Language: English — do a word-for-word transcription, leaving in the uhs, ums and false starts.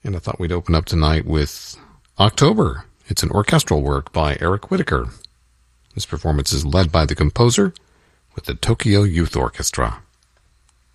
And I thought we'd open up tonight with October. It's an orchestral work by Eric Whitacre. This performance is led by the composer with the Tokyo Youth Orchestra.